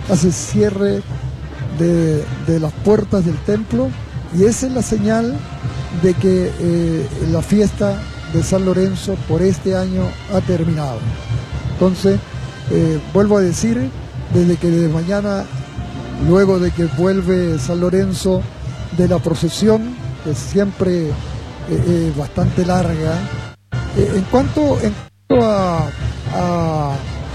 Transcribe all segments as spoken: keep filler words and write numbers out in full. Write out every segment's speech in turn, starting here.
hace cierre de, de las puertas del templo, y esa es la señal de que eh, la fiesta de San Lorenzo por este año ha terminado. Entonces, eh, vuelvo a decir, desde que de mañana, luego de que vuelve San Lorenzo de la procesión, que siempre es eh, eh, bastante larga, eh, en cuanto, en cuanto a, a,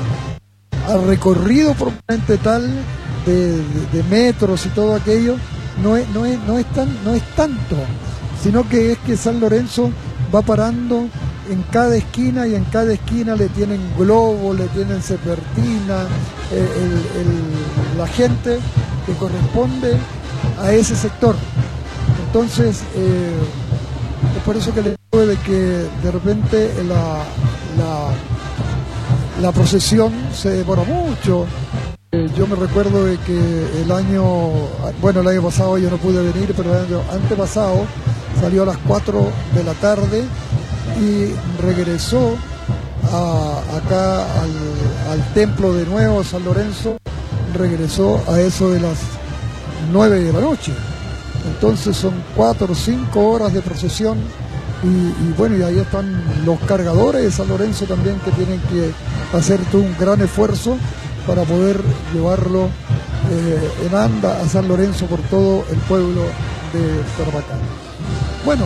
a recorrido propiamente tal de, de, de metros y todo aquello, no es, no es, no es tan, no es tanto, sino que es que San Lorenzo va parando en cada esquina, y en cada esquina le tienen globo, le tienen serpentina, eh, el, el, la gente que corresponde a ese sector. Entonces, eh, es por eso que le digo de que de repente la, la, la procesión se demora mucho. Eh, yo me recuerdo de que el año, bueno, el año pasado yo no pude venir, pero el año antepasado salió a las cuatro de la tarde y regresó a, acá al, al templo de nuevo, San Lorenzo, regresó a eso de las nueve de la noche. Entonces son cuatro o cinco horas de procesión, y, y bueno, y ahí están los cargadores de San Lorenzo también, que tienen que hacer todo un gran esfuerzo para poder llevarlo eh, en anda a San Lorenzo por todo el pueblo de Tarapacá. Bueno,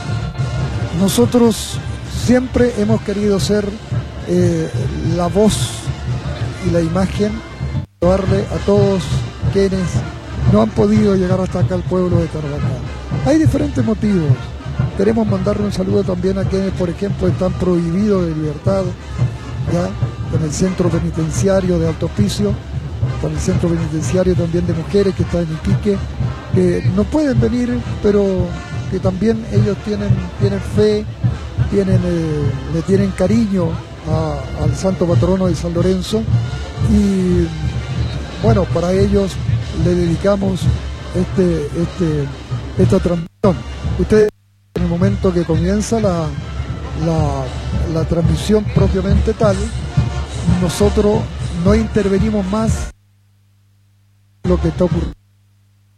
nosotros siempre hemos querido ser eh, la voz y la imagen, llevarle a todos quienes no han podido llegar hasta acá al pueblo de Tarapacá. Hay diferentes motivos. Queremos mandarle un saludo también a quienes, por ejemplo, están prohibidos de libertad, ya en el centro penitenciario de Alto Hospicio, con el centro penitenciario también de mujeres que está en Iquique, que no pueden venir, pero que también ellos tienen, tienen fe, tienen, eh, le tienen cariño a, al santo patrono de San Lorenzo, y bueno, para ellos le dedicamos este, este, esta transmisión. Ustedes, en el momento que comienza la, la, la transmisión propiamente tal, nosotros no intervenimos más en lo que está ocurriendo.